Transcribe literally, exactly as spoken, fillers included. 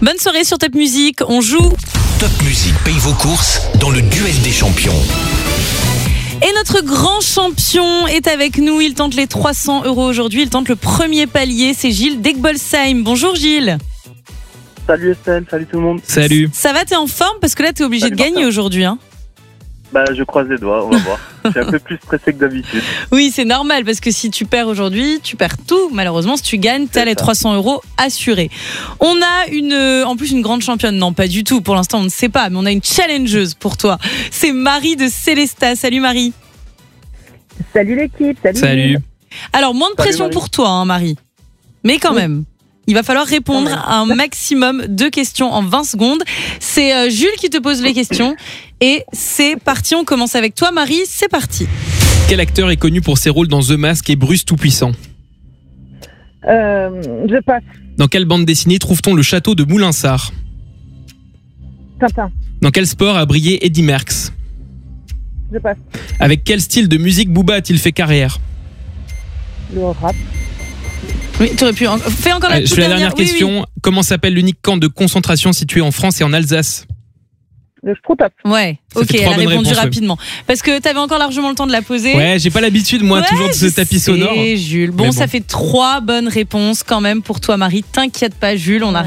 Bonne soirée sur Top Music, on joue. Top Music paye vos courses dans le duel des champions. Et notre grand champion est avec nous, il tente les trois cents euros aujourd'hui, il tente le premier palier, c'est Gilles d'Egbolsheim. Bonjour Gilles. Salut Estelle, salut tout le monde. Salut. Ça va, t'es en forme parce que là t'es obligé Salut de gagner Martin. aujourd'hui hein. Bah je croise les doigts, on va voir. Je suis un peu plus stressé que d'habitude. Oui, c'est normal parce que si tu perds aujourd'hui, tu perds tout. Malheureusement, si tu gagnes, t'as C'est les ça. trois cents euros assurés. On a une, euh, en plus une grande championne. Non, pas du tout. Pour l'instant, on ne sait pas, mais on a une challengeuse pour toi. C'est Marie de Célestat. Salut Marie. Salut l'équipe, salut. Salut. Alors, moins de Salut, pression Marie. pour toi, hein, Marie. Mais quand Oui. même. Il va falloir répondre Quand même. à un maximum de questions en vingt secondes. C'est euh, Jules qui te pose les questions. Et c'est parti, on commence avec toi, Marie. C'est parti. Quel acteur est connu pour ses rôles dans The Mask et Bruce Tout-Puissant ? Euh, je passe. Dans quelle bande dessinée trouve-t-on le château de Moulinsart ? Tintin, Dans quel sport a brillé Eddy Merckx ? je passe. Avec quel style de musique Booba a-t-il fait carrière ? Le rap, Oui, tu aurais pu. en- Fais encore la Allez, je toute fais la dernière Oui, oui. question. Comment s'appelle l'unique camp de concentration situé en France et en Alsace ? le Sproutop. Ouais, Ça ok, fait elle trois a bonnes répondu réponses, ouais. rapidement. Parce que t'avais encore largement le temps de la poser. Ouais, j'ai pas l'habitude moi Ouais, toujours de ce je tapis sais, sonore. Jules. Bon, Mais ça bon. fait trois bonnes réponses quand même pour toi, Marie. T'inquiète pas, Jules, on a